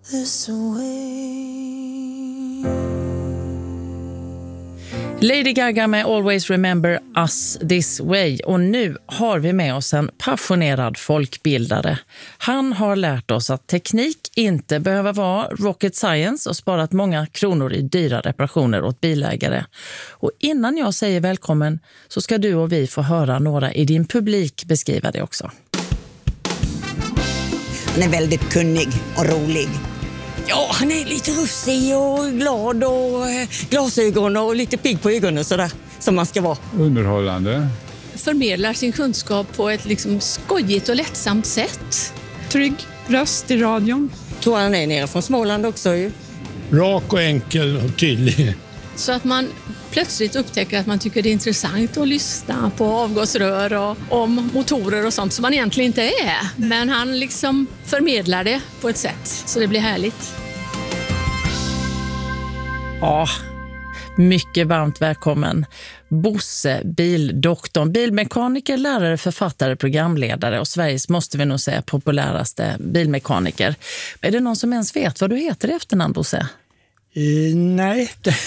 this way. Lady Gaga med Always Remember Us This Way. Och nu har vi med oss en passionerad folkbildare. Han har lärt oss att teknik inte behöver vara rocket science och sparat många kronor i dyra reparationer åt bilägare. Och innan jag säger välkommen så ska du och vi få höra några i din publik beskriva det också. Han är väldigt kunnig och rolig. Ja, han är lite russig och glad och glasögon och lite pigg på ögonen sådär, som man ska vara. Underhållande. Förmedlar sin kunskap på ett skojigt och lättsamt sätt. Trygg röst i radion. Tror han är nere från Småland också ju. Rak och enkel och tydlig. Så att man plötsligt upptäcker att man tycker det är intressant att lyssna på avgasrör och om motorer och sånt som man egentligen inte är. Men han förmedlar det på ett sätt så det blir härligt. Ja, mycket varmt välkommen. Bosse, bildoktorn, bilmekaniker, lärare, författare, programledare och Sveriges, måste vi nog säga, populäraste bilmekaniker. Är det någon som ens vet vad du heter i efternamn, Bosse? Nej,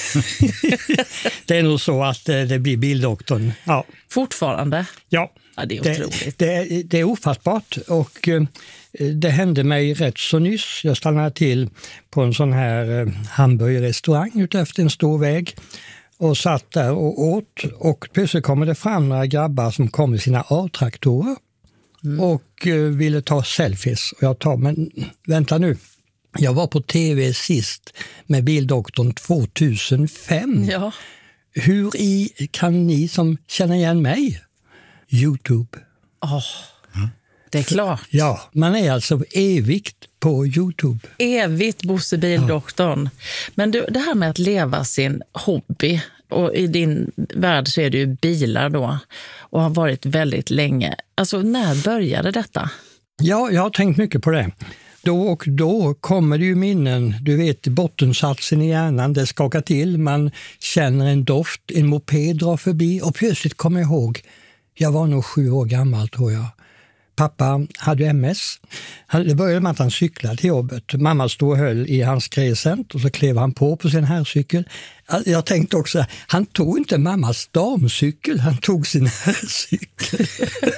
det är nog så att det blir bildoktorn. Ja. Fortfarande? Ja, det är otroligt. Det är ofattbart och det hände mig rätt så nyss. Jag stannade till på en sån här hamburgerrestaurang utefter en stor väg och satt där och åt, och plötsligt kommer det fram några grabbar som kom med sina A-traktorer och ville ta selfies. Och jag tar, men vänta nu. Jag var på tv sist med bildoktorn 2005. Ja. Hur kan ni som känner igen mig? YouTube. Det är klart. Ja, man är alltså evigt på YouTube. Evigt Bosse, bildoktorn. Men du, det här med att leva sin hobby, och i din värld så är det ju bilar då, och har varit väldigt länge. Alltså, när började detta? Ja, jag har tänkt mycket på det. Då och då kommer det ju minnen, du vet, bottensatsen i hjärnan, det skakar till, man känner en doft, en moped drar förbi och plötsligt kommer jag ihåg, jag var nog 7 år gammal tror jag. Pappa hade MS. Det började med att han cyklade till jobbet. Mamma stod och höll i hans crescent och så klev han på sin herrcykel. Jag tänkte också, han tog inte mammas damcykel, han tog sin herrcykel.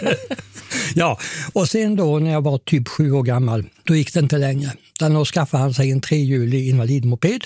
Ja, och sen då när jag var typ 7 år gammal, då gick det inte längre. Då skaffade han sig en 3-hjulig invalidmoped.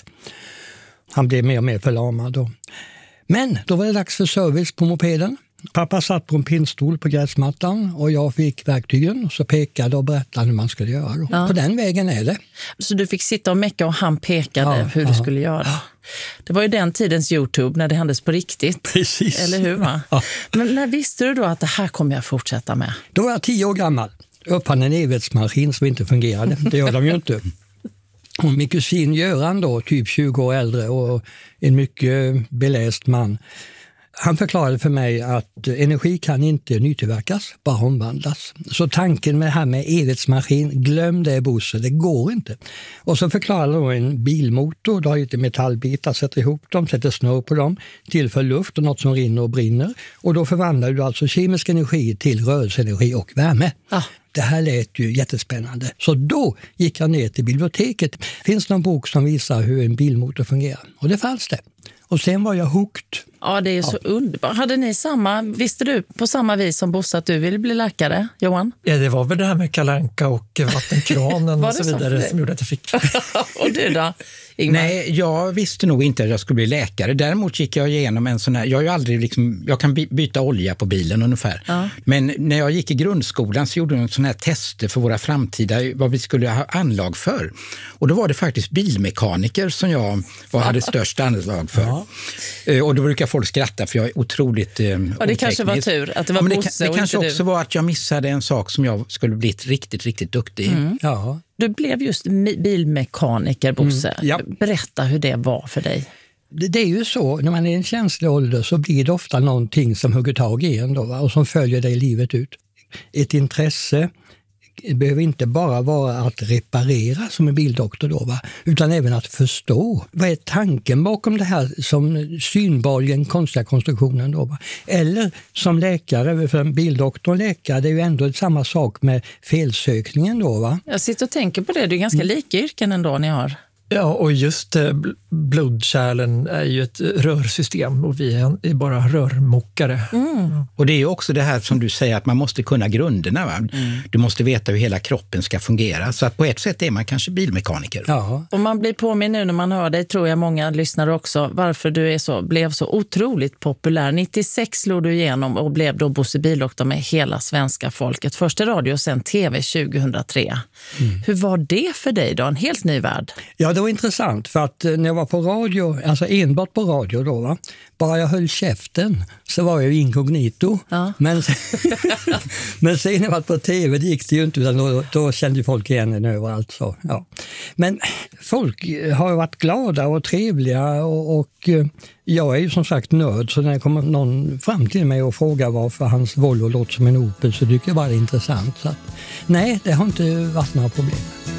Han blev mer och mer förlamad då. Men då var det dags för service på mopeden. Pappa satt på en pinnstol på gräsmattan och jag fick verktygen och så pekade och berättade hur man skulle göra. Då. Ja. På den vägen är det. Så du fick sitta och mecka och han pekade hur du skulle göra. Det var ju den tidens YouTube när det händes på riktigt. Precis. Eller hur, va? Ja. Men när visste du då att det här kommer jag fortsätta med? Då var jag 10 år gammal. Jag uppfann en evighetsmaskin som inte fungerade. Det gör de ju inte. Och min kusin Göran då, typ 20 år äldre och en mycket beläst man. Han förklarade för mig att energi kan inte nytillverkas, bara omvandlas. Så tanken med det här med evighetsmaskin, glöm det Bosse, det går inte. Och så förklarade då en bilmotor, då har lite metallbitar, sätter ihop dem, sätter snurr på dem, tillför luft och något som rinner och brinner. Och då förvandlar du alltså kemisk energi till rörelseenergi och värme. Det här lät ju jättespännande. Så då gick jag ner till biblioteket. Finns någon bok som visar hur en bilmotor fungerar? Och det fanns det. Och sen var jag hooked. Ja, det är så underbart. Hade ni visste du på samma vis som Bosse att du ville bli läkare, Johan? Ja, det var väl det här med Kalle Anka och vattenkranen och så vidare som gjorde att jag fick. Och du då, Ingmar? Nej, jag visste nog inte att jag skulle bli läkare. Däremot gick jag igenom en sån här, jag har ju aldrig jag kan byta olja på bilen ungefär. Ja. Men när jag gick i grundskolan så gjorde de sån här tester för våra framtida, vad vi skulle ha anlag för. Och då var det faktiskt bilmekaniker som jag hade störst anlag för. Ja. Och då brukar folk skratta för jag är otroligt det kanske var tur att det var Bosse det kanske också var att jag missade en sak som jag skulle bli riktigt, riktigt duktig i. Ja. Du blev just bilmekaniker, Bosse. Ja. Berätta hur det var för dig. Det är ju så, när man är i en känslig ålder så blir det ofta någonting som hugger tag i en då, och som följer dig livet ut. Ett intresse, behöver inte bara vara att reparera som en bildoktor då, va? Utan även att förstå. Vad är tanken bakom det här som synbarligen konstiga konstruktionen då, va? Eller som läkare, för en bildoktor och läkare, det är ju ändå samma sak med felsökningen då, va? Jag sitter och tänker på det, det är ganska lika yrken ändå ni har. Ja, och just blodkärlen är ju ett rörsystem och vi är bara rörmokare. Och det är ju också det här som du säger att man måste kunna grunderna. Va? Du måste veta hur hela kroppen ska fungera. Så att på ett sätt är man kanske bilmekaniker. Ja. Och man blir påminn nu när man hör dig, tror jag många lyssnare också, varför du blev så otroligt populär. 96 slog du igenom och blev då Bosse Bildoktor med hela svenska folket. Först i radio och sen tv 2003. Hur var det för dig då? En helt ny värld? Ja, det var intressant för att när jag var på radio, alltså enbart på radio då, va? Bara jag höll käften så var jag inkognito. Ja. Men sen när jag var på tv det gick det ju inte, utan då kände folk igen en överallt. Så, ja. Men folk har varit glada och trevliga och jag är ju som sagt nörd, så när det kommer någon fram till mig och frågar varför hans Volvo låter som en Opel så tycker jag bara det är intressant. Så att, nej, det har inte varit några problem.